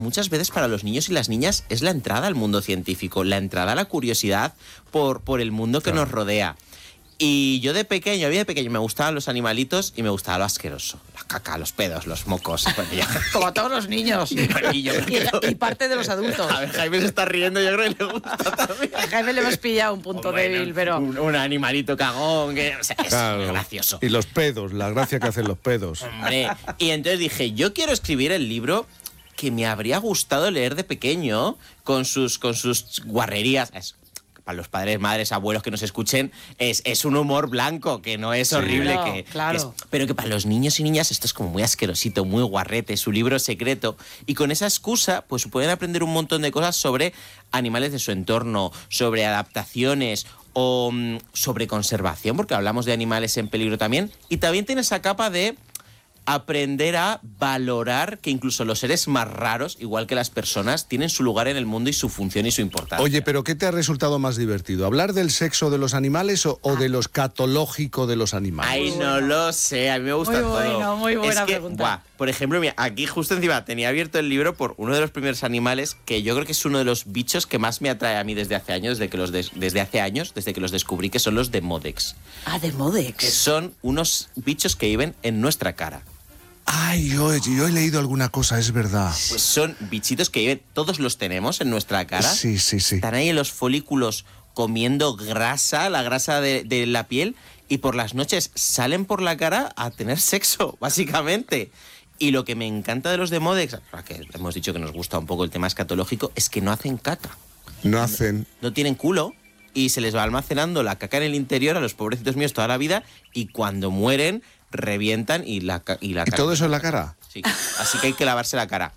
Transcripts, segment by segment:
muchas veces para los niños y las niñas es la entrada al mundo científico, la entrada a la curiosidad por el mundo que nos rodea. Y yo de pequeño me gustaban los animalitos y me gustaba lo asqueroso. La caca, los pedos, los mocos. Como a todos los niños. Y parte de los adultos. A ver, Jaime se está riendo, yo creo que le gusta también. A Jaime le hemos pillado un punto débil, pero... Un animalito cagón, que o sea, es gracioso. Y los pedos, la gracia que hacen los pedos. Hombre, y entonces dije, yo quiero escribir el libro que me habría gustado leer de pequeño con sus guarrerías. Para los padres, madres, abuelos que nos escuchen, es un humor blanco, que no es horrible. Claro. Pero que para los niños y niñas esto es como muy asquerosito, muy guarrete, su libro secreto. Y con esa excusa, pues pueden aprender un montón de cosas sobre animales de su entorno, sobre adaptaciones o sobre conservación, porque hablamos de animales en peligro también. Y también tiene esa capa de aprender a valorar que incluso los seres más raros, igual que las personas, tienen su lugar en el mundo y su función y su importancia. Oye, pero ¿qué te ha resultado más divertido? ¿Hablar del sexo de los animales o de lo escatológico de los animales? Ay, no lo sé, a mí me gusta todo. Muy buena pregunta. Por ejemplo, mira, aquí justo encima tenía abierto el libro por uno de los primeros animales que yo creo que es uno de los bichos que más me atrae a mí desde hace años, desde que los descubrí, que son los Demodex. Ah, Demodex. Que son unos bichos que viven en nuestra cara. Ay, yo he leído alguna cosa, es verdad. Pues son bichitos que viven, todos los tenemos en nuestra cara. Sí. Están ahí en los folículos comiendo grasa, la grasa de la piel, y por las noches salen por la cara a tener sexo, básicamente. Y lo que me encanta de los Demodex, que hemos dicho que nos gusta un poco el tema escatológico, es que no hacen caca. No tienen culo y se les va almacenando la caca en el interior a los pobrecitos míos toda la vida, y cuando mueren revientan y la cara. ¿Y todo eso en la cara? Sí, así que hay que lavarse la cara.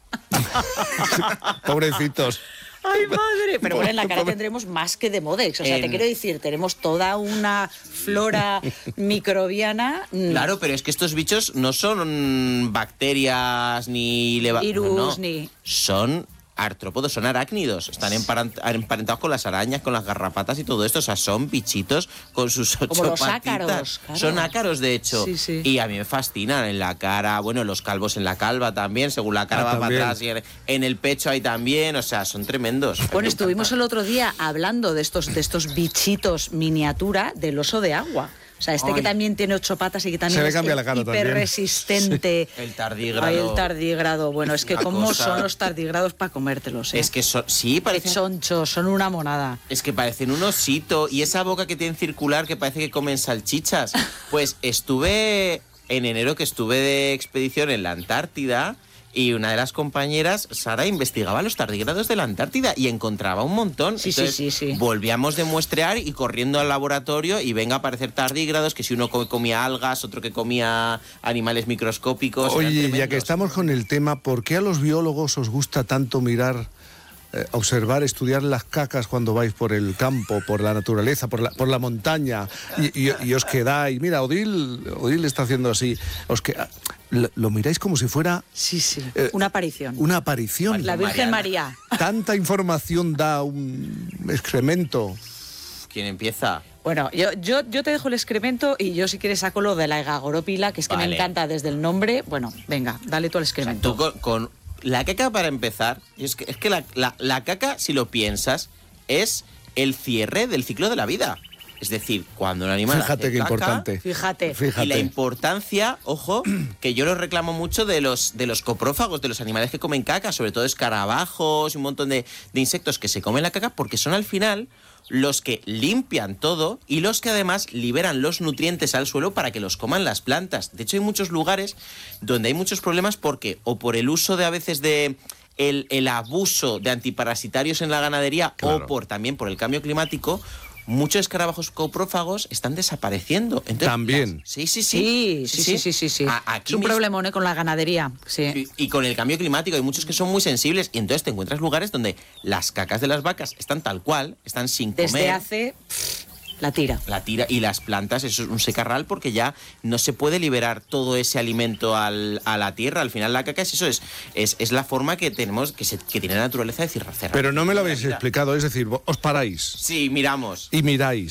Pobrecitos. ¡Ay, madre! Pero bueno, en la cara tendremos más que Demodex. O sea, te quiero decir, tenemos toda una flora microbiana. Claro, pero es que estos bichos no son bacterias ni virus, ni... Son artrópodos, son arácnidos. Están emparentados con las arañas, con las garrapatas y todo esto. O sea, son bichitos con sus 8 como los patitas. ácaros, claro. Son ácaros, de hecho. Sí. Y a mí me fascinan en la cara. Bueno, los calvos en la calva también. Según la cara va también para atrás. Y en el pecho hay también. O sea, son tremendos. Bueno, estuvimos el otro día hablando de estos bichitos miniatura del oso de agua. O sea, que también tiene 8 patas y que también es hiperresistente. El tardígrado. Ay, el tardígrado. Bueno, es que cómo son los tardígrados para comértelos, ¿eh? Es que parecen chonchos, son una monada. Es que parecen un osito. Y esa boca que tienen circular que parece que comen salchichas. Pues en enero que estuve de expedición en la Antártida, y una de las compañeras, Sara, investigaba los tardígrados de la Antártida y encontraba un montón. Sí. Volvíamos de muestrear y corriendo al laboratorio y venga a aparecer tardígrados, que si uno comía algas, otro que comía animales microscópicos. Oye, ya que estamos con el tema, ¿por qué a los biólogos os gusta tanto mirar, observar, estudiar las cacas cuando vais por el campo, por la naturaleza, por la montaña, y os quedáis? Mira, Odil está haciendo así. Lo miráis como si fuera... Sí. Una aparición. Una aparición. La Virgen María. Tanta información da un excremento. ¿Quién empieza? Bueno, yo te dejo el excremento y yo si quieres saco lo de la egagorópila, que es que me encanta desde el nombre. Bueno, venga, dale tú al excremento. O sea, tú con la caca, para empezar, es que la caca, si lo piensas, es el cierre del ciclo de la vida. Es decir, cuando un animal Fíjate qué caca, importante. Fíjate. Y la importancia, ojo, que yo lo reclamo mucho de los coprófagos, de los animales que comen caca, sobre todo escarabajos y un montón de insectos que se comen la caca, porque son al final los que limpian todo y los que además liberan los nutrientes al suelo para que los coman las plantas. De hecho, hay muchos lugares donde hay muchos problemas porque o por el uso de a veces de el abuso de antiparasitarios en la ganadería, claro, o también por el cambio climático, muchos escarabajos coprófagos están desapareciendo. Entonces, también. Sí. Es un problemón con la ganadería. Sí. Y con el cambio climático hay muchos que son muy sensibles y entonces te encuentras lugares donde las cacas de las vacas están tal cual, están sin comer. Desde hace... La tira. Y las plantas, eso es un secarral porque ya no se puede liberar todo ese alimento a la tierra. Al final la caca es la forma que tenemos, que tiene la naturaleza de cerrar. Pero no me lo habéis explicado, es decir, os paráis. Sí, miramos. Y miráis.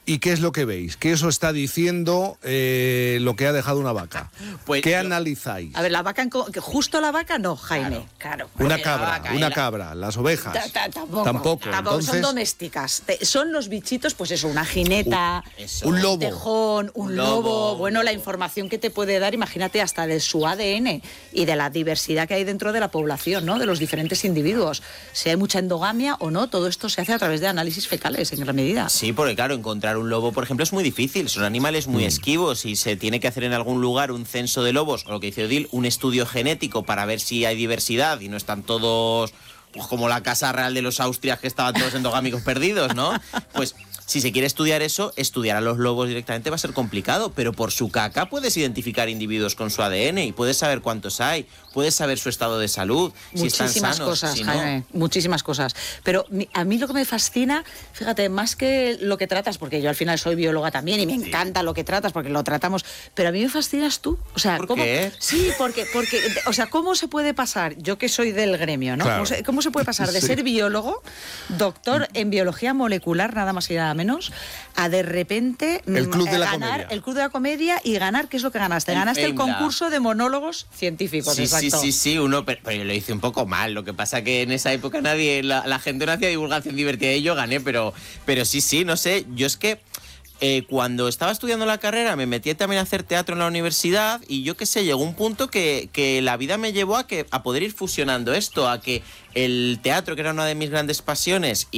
¿Y qué es lo que veis? ¿Qué os está diciendo lo que ha dejado una vaca? Pues ¿Qué analizáis? A ver, la vaca, justo la vaca no, Jaime. Claro. Una cabra, las ovejas. Tampoco. Entonces, son domésticas. Son los bichitos, pues eso, una jineta, un lobo. Un tejón, un lobo. Bueno, la información que te puede dar, imagínate, hasta de su ADN y de la diversidad que hay dentro de la población, ¿no? De los diferentes individuos. Si hay mucha endogamia o no, todo esto se hace a través de análisis fecales, en gran medida. Sí, porque claro, encontrar un lobo, por ejemplo, es muy difícil. Son animales muy esquivos y se tiene que hacer en algún lugar un censo de lobos, o lo que dice Odil, un estudio genético para ver si hay diversidad y no están todos pues, como la Casa Real de los Austrias, que estaban todos endogámicos perdidos, ¿no? Pues si se quiere estudiar eso, estudiar a los lobos directamente va a ser complicado, pero por su caca puedes identificar individuos con su ADN y puedes saber cuántos hay, puedes saber su estado de salud, si están sanos, cosas, si no. Jaime, muchísimas cosas. Pero a mí lo que me fascina, fíjate, más que lo que tratas, porque yo al final soy bióloga también y me encanta lo que tratas porque lo tratamos, pero a mí me fascinas tú. O sea, ¿Por qué? Sí, porque, o sea, ¿cómo se puede pasar? Yo que soy del gremio, ¿no? Claro. ¿Cómo se puede pasar de ser biólogo, doctor en biología molecular, nada más y nada menos, a de repente el club de la ganar comedia. el club de la comedia y ganar, ¿qué es lo que ganaste? Ganaste el concurso de monólogos científicos, Sí, exacto. sí, pero yo lo hice un poco mal. Lo que pasa que en esa época la gente no hacía divulgación divertida y yo gané, pero sí, no sé. Yo es que cuando estaba estudiando la carrera me metí también a hacer teatro en la universidad y yo qué sé, llegó un punto que la vida me llevó a poder ir fusionando esto, a que el teatro, que era una de mis grandes pasiones,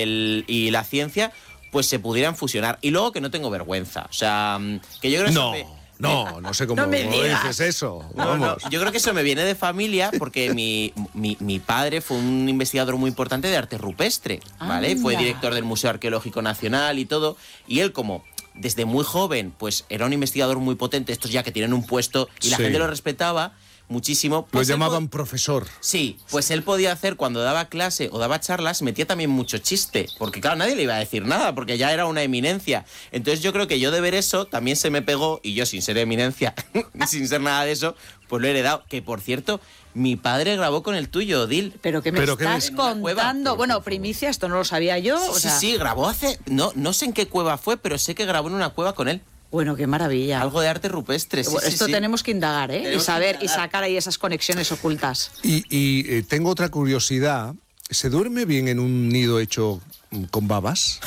y la ciencia, pues se pudieran fusionar. Y luego que no tengo vergüenza. O sea, que yo creo que... No sé cómo dices eso. No, yo creo que eso me viene de familia porque mi padre fue un investigador muy importante de arte rupestre, ¿vale? Anda. Fue director del Museo Arqueológico Nacional y todo. Y él, como desde muy joven, pues era un investigador muy potente, estos ya que tienen un puesto y la gente lo respetaba muchísimo. Pues lo llamaban profesor. Sí, pues él podía hacer, cuando daba clase o daba charlas, metía también mucho chiste, porque claro, nadie le iba a decir nada, porque ya era una eminencia. Entonces yo creo que yo de ver eso también se me pegó, y yo sin ser eminencia, sin ser nada de eso, pues lo he heredado. Que por cierto, mi padre grabó con el tuyo, Odil. ¿Pero qué me estás contando? Bueno, primicia, esto no lo sabía yo. Sí, grabó hace... No sé en qué cueva fue, pero sé que grabó en una cueva con él. Bueno, qué maravilla. Algo de arte rupestre, Esto tenemos que indagar, ¿eh? Y saber y sacar ahí esas conexiones ocultas. Y tengo otra curiosidad. ¿Se duerme bien en un nido hecho con babas?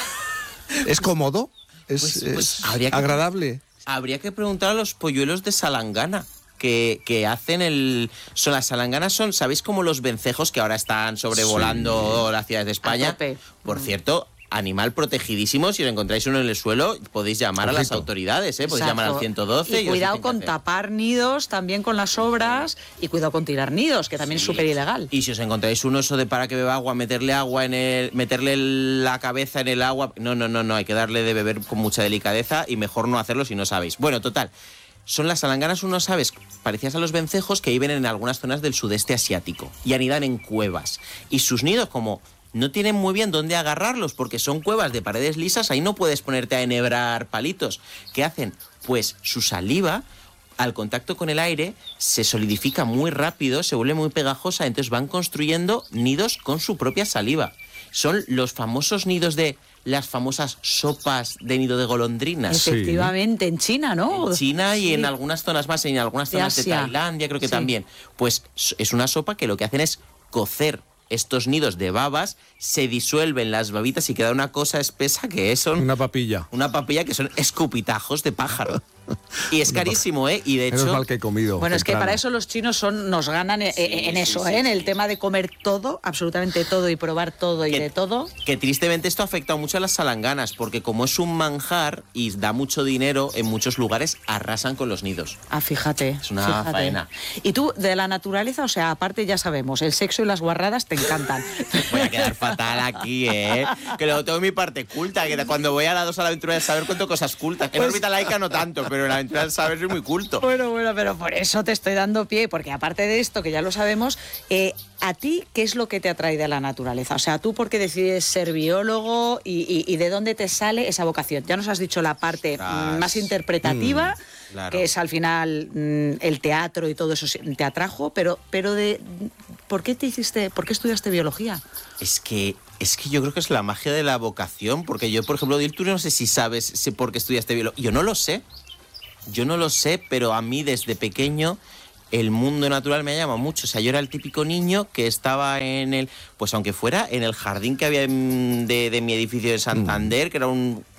¿Es cómodo? ¿Es agradable? Habría que preguntar a los polluelos de Salangana. Que hacen las salanganas son, ¿sabéis cómo los vencejos que ahora están sobrevolando las ciudades de España? A tope. Por cierto, animal protegidísimo. Si os encontráis uno en el suelo, podéis llamar a las autoridades, ¿eh? Podéis llamar al 112. Y cuidado con tapar nidos, también con las obras, y cuidado con tirar nidos, que también es súper ilegal. Y si os encontráis uno eso de para que beba agua, meterle la cabeza en el agua, no, hay que darle de beber con mucha delicadeza y mejor no hacerlo si no sabéis. Bueno, total. Son las salanganas unos aves parecidas a los vencejos que viven en algunas zonas del sudeste asiático y anidan en cuevas. Y sus nidos, como no tienen muy bien dónde agarrarlos porque son cuevas de paredes lisas, ahí no puedes ponerte a enhebrar palitos. ¿Qué hacen? Pues su saliva, al contacto con el aire, se solidifica muy rápido, se vuelve muy pegajosa, entonces van construyendo nidos con su propia saliva. Son los famosos nidos de las famosas sopas de nido de golondrinas. Efectivamente, en China, ¿no? En China y en algunas zonas más, en algunas zonas de Tailandia creo que también. Pues es una sopa que lo que hacen es cocer estos nidos de babas, se disuelven las babitas y queda una cosa espesa que son... Una papilla. Una papilla que son escupitajos de pájaro. Y es carísimo, ¿eh? Y de hecho... Menos mal que he comido. Bueno, es que para eso los chinos nos ganan en eso, en el tema de comer todo, absolutamente todo, y probar todo y de todo. Que tristemente esto ha afectado mucho a las salanganas, porque como es un manjar y da mucho dinero, en muchos lugares arrasan con los nidos. Ah, fíjate. Es una faena. Y tú, de la naturaleza, o sea, aparte ya sabemos, el sexo y las guarradas te encantan. Voy a quedar fatal aquí, ¿eh? Que luego tengo mi parte culta, que cuando voy a la 2 a la aventura del saber cuento cosas cultas. En órbita laica no tanto, pero en la aventura del saber soy muy culto. Bueno, pero por eso te estoy dando pie, porque aparte de esto, que ya lo sabemos, ¿a ti qué es lo que te atrae de la naturaleza? O sea, ¿tú por qué decides ser biólogo y de dónde te sale esa vocación? Ya nos has dicho la parte más interpretativa, que es al final el teatro y todo eso te atrajo, pero ¿Por qué estudiaste biología? Es que yo creo que es la magia de la vocación, porque yo, por ejemplo, Dil, tú no sé si sabes por qué estudiaste biología. Yo no lo sé, pero a mí desde pequeño el mundo natural me llama mucho. O sea, yo era el típico niño que estaba pues aunque fuera en el jardín que había de mi edificio de Santander, que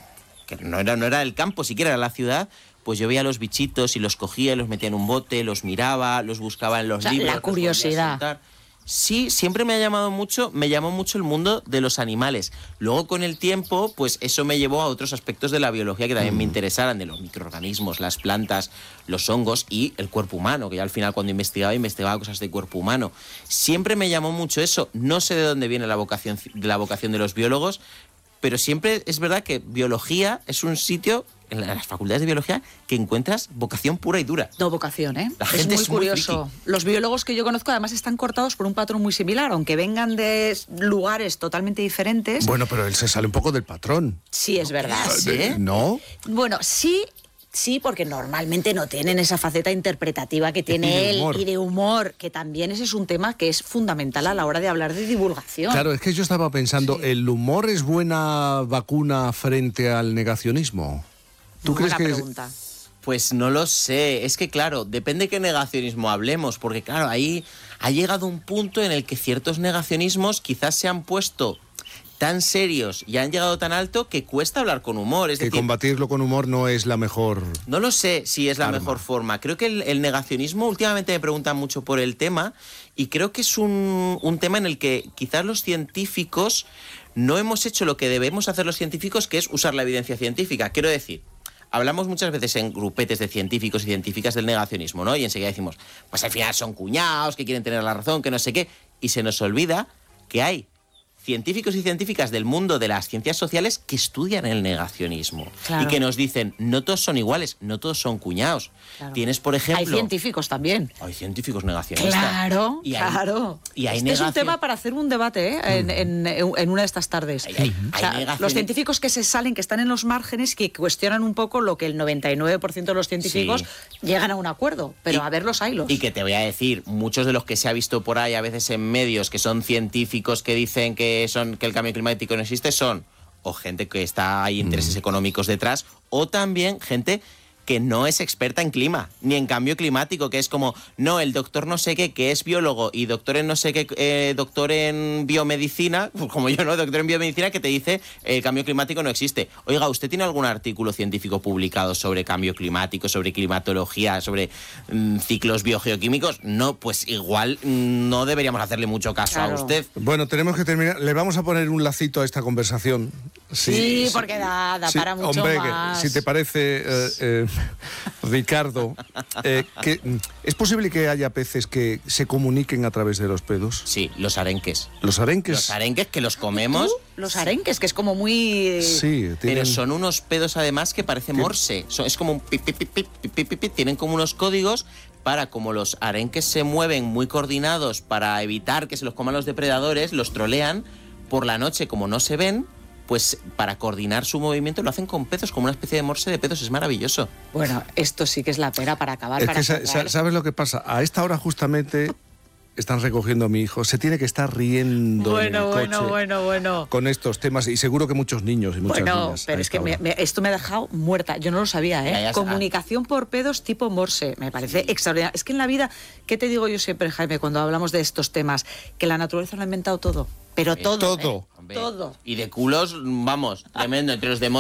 no era el campo, siquiera era la ciudad. Pues yo veía los bichitos y los cogía, los metía en un bote, los miraba, los buscaba en los libros. La curiosidad. Sí, siempre me llamó mucho el mundo de los animales. Luego, con el tiempo, pues eso me llevó a otros aspectos de la biología que también me interesaran, de los microorganismos, las plantas, los hongos y el cuerpo humano, que ya al final cuando investigaba cosas de cuerpo humano. Siempre me llamó mucho eso. No sé de dónde viene la vocación de los biólogos, pero siempre es verdad que biología es un sitio, en las facultades de biología, que encuentras vocación pura y dura. No vocación, ¿eh? La gente es muy curioso. Los biólogos que yo conozco además están cortados por un patrón muy similar, aunque vengan de lugares totalmente diferentes. Bueno, pero él se sale un poco del patrón. Sí, es verdad. ¿Sí? ¿No? Bueno, sí, porque normalmente no tienen esa faceta interpretativa que tiene él y de humor, que también ese es un tema que es fundamental a la hora de hablar de divulgación. Claro, es que yo estaba pensando, ¿el humor es buena vacuna frente al negacionismo? ¿Tú crees que pregunta. Pues no lo sé. Es que, claro, depende qué negacionismo hablemos, porque, claro, ahí ha llegado un punto en el que ciertos negacionismos quizás se han puesto tan serios y han llegado tan alto que cuesta hablar con humor? Es que decir, combatirlo con humor no es la mejor... No lo sé si es la mejor forma. Creo que el negacionismo, últimamente me preguntan mucho por el tema, y creo que es un tema en el que quizás los científicos no hemos hecho lo que debemos hacer los científicos, que es usar la evidencia científica. Quiero decir, hablamos muchas veces en grupetes de científicos y científicas del negacionismo, ¿no? Y enseguida decimos, pues al final son cuñados, que quieren tener la razón, que no sé qué. Y se nos olvida que hay científicos y científicas del mundo de las ciencias sociales que estudian el negacionismo. Claro. Y que nos dicen, no todos son iguales, no todos son cuñados. Claro. Tienes, por ejemplo... Hay científicos también. Hay científicos negacionistas. Claro, claro. Y hay es un tema para hacer un debate, ¿eh? En una de estas tardes. Los científicos que se salen, que están en los márgenes, que cuestionan un poco lo que el 99% de los científicos llegan a un acuerdo. Pero a ver los haylos. Y que te voy a decir, muchos de los que se ha visto por ahí a veces en medios, que son científicos que dicen que el cambio climático no existe, son o gente que hay intereses económicos detrás, o también gente que no es experta en clima, ni en cambio climático, que es como, no, el doctor no sé qué, que es biólogo, y doctor en no sé qué, doctor en biomedicina, como yo, ¿no? Doctor en biomedicina, que te dice el cambio climático no existe. Oiga, ¿usted tiene algún artículo científico publicado sobre cambio climático, sobre climatología, sobre ciclos biogeoquímicos? No, pues igual no deberíamos hacerle mucho caso a usted. Bueno, tenemos que terminar. Le vamos a poner un lacito a esta conversación. Sí, porque da para mucho más. Si te parece... Ricardo, ¿es posible que haya peces que se comuniquen a través de los pedos? Sí, los arenques. ¿Los arenques? Los arenques que los comemos. Los arenques, que es como muy... Sí, pero son unos pedos además que parece morse. Es como un pip, pip, pip, pip, pip, pip, pip. Tienen como unos códigos para, como los arenques se mueven muy coordinados para evitar que se los coman los depredadores, los trolean por la noche, como no se ven, pues para coordinar su movimiento lo hacen con pedos, como una especie de morse de pedos. Es maravilloso. Bueno, esto sí que es la pera para acabar. Es que ¿sabes lo que pasa? A esta hora justamente están recogiendo a mi hijo. Se tiene que estar riendo en el coche con estos temas, y seguro que muchos niños y muchas niñas. Pero es que esto me ha dejado muerta. Yo no lo sabía, ¿eh? Ya comunicación por pedos tipo morse. Me parece extraordinario. Es que en la vida, ¿qué te digo yo siempre, Jaime, cuando hablamos de estos temas? Que la naturaleza lo ha inventado todo. Pero todo. Todo. Todo. Y de culos, vamos, tremendo. Entre los de